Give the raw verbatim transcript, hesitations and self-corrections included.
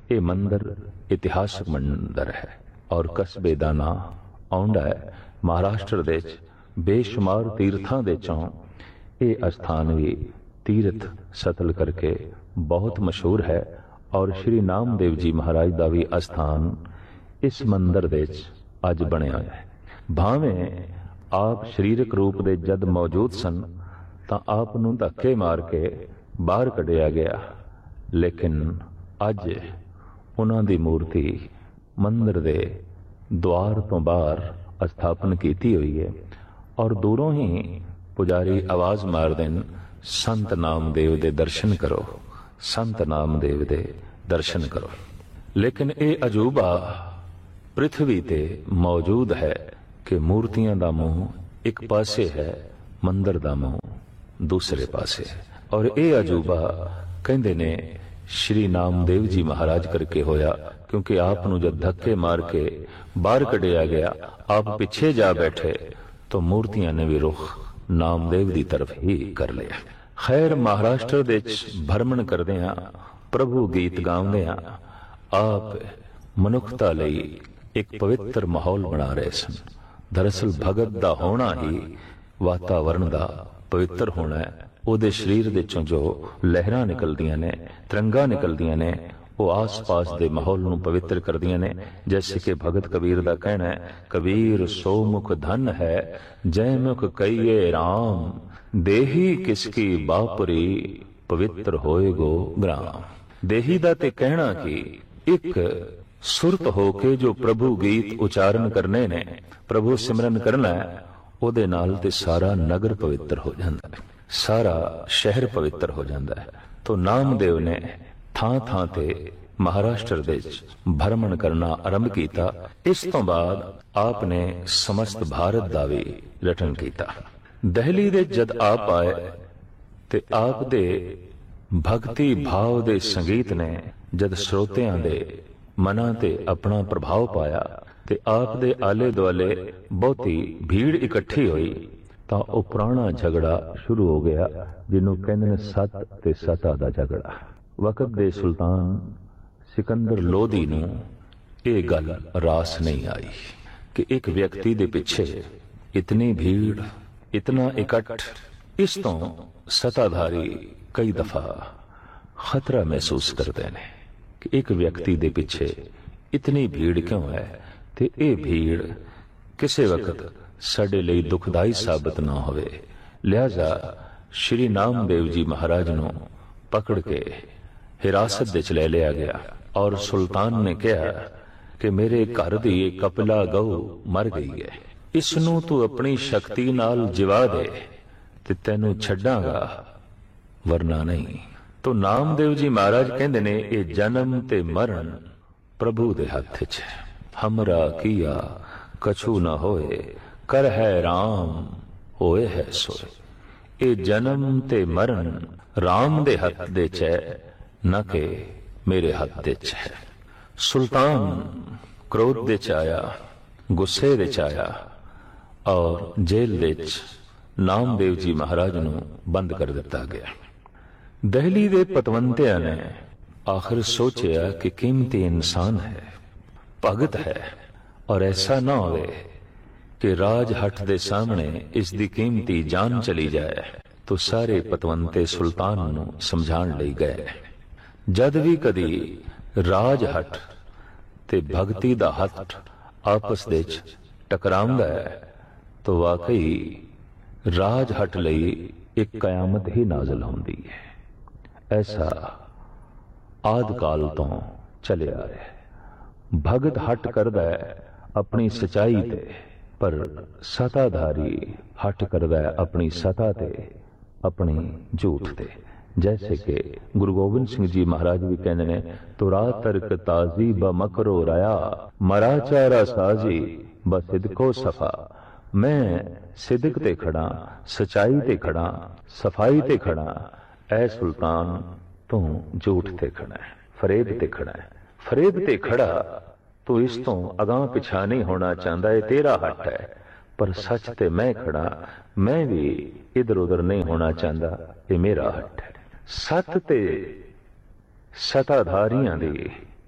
ਇਹ ਮੰਦਰ ਇਤਿਹਾਸਕ ਮੰਦਰ ਹੈ ਔਰ ਕਸਬੇ ਦਾ ਨਾਂ ਆਉਂਦਾ ਹੈ ਮਹਾਰਾਸ਼ਟਰ ਦੇ ਵਿੱਚ ਬੇਸ਼ੁਮਾਰ ਤੀਰਥਾਂ ਦੇ ਚੋਂ ਇਹ ਅਸਥਾਨ ਵੀ ਤੀਰਥ ਸਤਲ ਕਰਕੇ ਬਹੁਤ ਮਸ਼ਹੂਰ ਹੈ। ਔਰ ਸ਼੍ਰੀ ਨਾਮਦੇਵ ਜੀ ਮਹਾਰਾਜ ਦਾ ਵੀ ਅਸਥਾਨ ਇਸ ਮੰਦਰ ਦੇ ਵਿੱਚ ਅੱਜ ਬਣਿਆ ਹੋਇਆ ਹੈ। ਭਾਵੇਂ ਆਪ ਸਰੀਰਕ ਰੂਪ ਦੇ ਜਦ ਮੌਜੂਦ ਸਨ ਤਾਂ ਆਪ ਨੂੰ ਧੱਕੇ ਮਾਰ ਕੇ ਬਾਹਰ ਕੱਢਿਆ ਗਿਆ, ਲੇਕਿਨ ਅੱਜ ਉਹਨਾਂ ਦੀ ਮੂਰਤੀ ਮੰਦਰ ਦੇ ਦੁਆਰ ਤੋਂ ਬਾਹਰ ਸਥਾਪਨ ਕੀਤੀ ਹੋਈ ਹੈ ਔਰ ਦੂਰੋਂ ਹੀ ਪੁਜਾਰੀ ਆਵਾਜ਼ ਮਾਰਦੇ ਨੇ, ਸੰਤ ਨਾਮਦੇਵ ਦੇ ਦਰਸ਼ਨ ਕਰੋ, ਸੰਤ ਨਾਮਦੇਵ ਦੇ ਦਰਸ਼ਨ ਕਰੋ। ਲੇਕਿਨ ਇਹ ਅਜੂਬਾ ਪ੍ਰਿਥਵੀ ਤੇ ਮੌਜੂਦ ਹੈ ਕਿ ਮੂਰਤੀਆਂ ਦਾ ਮੂੰਹ ਇੱਕ ਪਾਸੇ ਹੈ, ਮੰਦਰ ਦਾ ਮੂੰਹ ਦੂਸਰੇ ਪਾਸੇ ਹੈ। ਔਰ ਇਹ ਅਜੂਬਾ ਕਹਿੰਦੇ ਨੇ ਸ਼੍ਰੀ ਨਾਮਦੇਵ ਜੀ ਮਹਾਰਾਜ ਕਰਕੇ ਹੋਇਆ, ਕਿਉਂਕਿ ਆਪ ਨੂੰ ਜਦ ਧੱਕੇ ਮਾਰ ਕੇ ਬਾਹਰ ਕੱਢਿਆ ਗਿਆ, ਆਪ ਪਿੱਛੇ ਜਾ ਬੈਠੇ ਤਾਂ ਮੂਰਤੀਆਂ ਨੇ ਵੀ ਰੁਖ ਨਾਮਦੇਵ ਦੀ ਤਰਫ ਹੀ ਕਰ ਲਿਆ। ਖੈਰ, ਮਹਾਰਾਸ਼ਟਰ ਦੇ ਭਰਮਣ ਕਰਦੇ ਹਾਂ, ਪ੍ਰਭੂ ਗੀਤ ਗਾਉਂਦੇ ਹਾਂ, ਆਪ ਮਨੁੱਖਤਾ ਲਈ ਇੱਕ ਪਵਿੱਤਰ ਮਾਹੌਲ ਬਣਾ ਰਹੇ ਸਨ। ਦਰਅਸਲ ਭਗਤ ਦਾ ਹੋਣਾ ਹੀ ਵਾਤਾਵਰਣ ਦਾ ਪਵਿੱਤਰ ਹੋਣਾ ਹੈ। ਉਹਦੇ ਸਰੀਰ ਦੇ ਚੋਂ ਜੋ ਲਹਿਰਾਂ ਨਿਕਲਦੀਆਂ ਨੇ, ਤਿਰੰਗਾ ਨਿਕਲਦੀਆਂ ਨੇ, ਉਹ ਆਸ-ਪਾਸ ਦੇ ਮਾਹੌਲ ਨੂੰ ਪਵਿੱਤਰ ਕਰਦੀਆਂ ਨੇ। ਜੈਸੇ ਕਿ ਭਗਤ ਕਬੀਰ ਦਾ ਕਹਿਣਾ ਹੈ, ਕਬੀਰ ਸੋ ਮੁਖ ਧਨ ਹੈ ਜੈ ਮੁਖ ਕਹੀਏ ਰਾਮ, ਦੇਹੀ ਕਿਸਕੀ ਬਾਪੁਰੀ ਪਵਿੱਤਰ ਹੋਏਗੋ ਗ੍ਰਾਮ। ਦੇਹੀ ਦਾ ਤੇ ਕਹਿਣਾ ਕਿ ਇੱਕ ਸੁਰਤ ਹੋ ਕੇ ਜੋ ਪ੍ਰਭੂ ਗੀਤ ਉਚਾਰਨ ਕਰਨੇ ਨੇ, ਪ੍ਰਭੂ ਸਿਮਰਨ ਕਰਨਾ ਹੈ, ਉਹਦੇ ਨਾਲ ਤੇ ਸਾਰਾ ਨਗਰ ਪਵਿੱਤਰ ਹੋ ਜਾਂਦਾ ਹੈ, ਸਾਰਾ ਸ਼ਹਿਰ ਪਵਿੱਤਰ ਹੋ ਜਾਂਦਾ ਹੈ। ਤੋ ਨਾਮਦੇਵ ਨੇ ਥਾਂ ਥਾਂ ਤੇ ਮਹਾਰਾਸ਼ਟਰ ਦੇ ਵਿੱਚ ਭਰਮਣ ਕਰਨਾ ਆਰੰਭ ਕੀਤਾ। ਇਸ ਤੋਂ ਬਾਅਦ ਆਪ ਨੇ ਸਮਸਤ ਭਾਰਤ ਦਾ ਵੀ ਰਟਨ ਕੀਤਾ। ਦਿੱਲੀ ਦੇ ਜਦ ਆਪ ਆਏ ਤੇ ਆਪ ਦੇ ਭਗਤੀ ਭਾਵ ਦੇ ਸੰਗੀਤ ਨੇ ਜਦ ਸਰੋਤਿਆਂ ਦੇ ਮਨਾਂ ਤੇ ਆਪਣਾ ਪ੍ਰਭਾਵ ਪਾਇਆ ਤੇ ਆਪ ਦੇ ਆਲੇ ਦੁਆਲੇ ਬਹੁਤੀ ਭੀੜ ਇਕੱਠੀ ਹੋਈ, ਤਾਂ ਉਹ ਪੁਰਾਣਾ ਝਗੜਾ ਸ਼ੁਰੂ ਹੋ ਗਿਆ ਜਿਹਨੂੰ ਕਹਿੰਦੇ ਨੇ ਸੱਤ ਤੇ ਸਤਾ ਦਾ ਝਗੜਾ। ਵਕਤ ਦੇ ਸੁਲਤਾਨ ਸਿਕੰਦਰ ਲੋਧੀ ਨੂੰ ਇਹ ਗੱਲ ਰਾਸ ਨਹੀਂ ਆਈ ਕਿ ਇੱਕ ਵਿਅਕਤੀ ਦੇ ਪਿੱਛੇ ਇਤਨੀ ਭੀੜ, ਇਤਨਾ ਇਕੱਠ। ਇਸ ਤੋਂ ਸਤਾਧਾਰੀ ਕਈ ਦਫਾ ਖਤਰਾ ਮਹਿਸੂਸ ਕਰਦੇ ਨੇ ਕਿ ਇੱਕ ਵਿਅਕਤੀ ਦੇ ਪਿੱਛੇ ਇਤਨੀ ਭੀੜ ਕਿਉਂ ਹੈ ਤੇ ਇਹ ਭੀੜ ਕਿਸੇ ਵਕਤ ਸਾਡੇ ਲਈ ਦੁਖਦਾਈ ਸਾਬਤ ਨਾ ਹੋਵੇ। ਲਿਹਾਜ਼ਾ ਸ਼੍ਰੀ ਨਾਮਦੇਵ ਜੀ ਮਹਾਰਾਜ ਨੂੰ ਪਕੜ ਕੇ ਹਿਰਾਸਤ ਵਿੱਚ ਲੈ ਲਿਆ ਗਿਆ ਔਰ ਸੁਲਤਾਨ ਨੇ ਕਿਹਾ ਕਿ ਮੇਰੇ ਘਰ ਦੀ ਇਹ ਕਪਿਲਾ ਗਊ ਮਰ ਗਈ ਹੈ, ਇਸ ਨੂੰ ਤੂੰ ਆਪਣੀ ਸ਼ਕਤੀ ਨਾਲ ਜਿਵਾ ਦੇ ਤੇ ਤੈਨੂੰ ਛੱਡਾਂਗਾ, ਵਰਨਾ ਨਹੀਂ। ਤੋ ਨਾਮਦੇਵ ਜੀ ਮਹਾਰਾਜ ਕਹਿੰਦੇ ਨੇ ਇਹ ਜਨਮ ਤੇ ਮਰਨ ਪ੍ਰਭੂ ਦੇ ਹੱਥ 'ਚ ਹੈ। ਹਮਰਾ ਕੀਆ ਕਛੂ ਨਾ ਹੋਏ, ਕਰ ਹੈ ਰਾਮ ਹੋਏ ਹੈ ਸੋਏ। ਇਹ ਜਨਮ ਤੇ ਮਰਨ ਰਾਮ ਦੇ ਹੱਥ ਦੇ 'ਚ ਹੈ, ਨਾ ਕਿ ਮੇਰੇ ਹੱਥ ਦੇ 'ਚ ਹੈ। ਸੁਲਤਾਨ ਕ੍ਰੋਧ ਦੇ 'ਚ ਆਇਆ, ਗੁੱਸੇ ਦੇ 'ਚ ਆਇਆ ਔਰ ਜੇਲ੍ਹ ਦੇ 'ਚ ਨਾਮਦੇਵ ਜੀ ਮਹਾਰਾਜ ਨੂੰ ਬੰਦ ਕਰ ਦਿੱਤਾ ਗਿਆ। ਦਿੱਲੀ ਦੇ ਪਤਵੰਤਿਆਂ ਨੇ ਆਖਿਰ ਸੋਚਿਆ ਕਿ ਕੀਮਤੀ ਇਨਸਾਨ ਹੈ, ਭਗਤ ਹੈ, ਔਰ ਐਸਾ ਨਾ ਹੋਵੇ ਕਿ ਰਾਜ ਹੱਟ ਦੇ ਸਾਹਮਣੇ ਇਸ ਦੀ ਕੀਮਤੀ ਜਾਨ ਚਲੀ ਜਾਏ। तो सारे पतवंते सुल्तान नूं समझाण लई गए। जद भी कदी राज हट ते भगती दा हट आपस दे च टकरांदा है तो वाकई राज हट लई एक कयामत ही नाज़िल होंदी है। ऐसा आद काल तो चले आ रहा है। भगत हट करदा है अपनी सच्चाई ते, पर सताधारी हट करदा है अपनी सता ते, अपनी झूठ ते। जैसे कि गुरु गोबिंद सिंह जी महाराज भी कहते ने, तुरा तर्क ताजी ब मकरो राया, मरा चारा साजी ब सिदको सफा। मैं सिदक ते खड़ा, सच्चाई ते खड़ा, सफाई ते खड़ा। ऐ सुल्तान तू झूठ ते खड़ा है, फरेब ते खड़ा है। फरेब ते खड़ा तू इस तो अगां पिछा नहीं होना चाहता, है तेरा हट है। पर सच ते मैं खड़ा, मैं भी इधर उधर नहीं होना चाहता, ये मेरा हट है। सत ते सताधारियां दी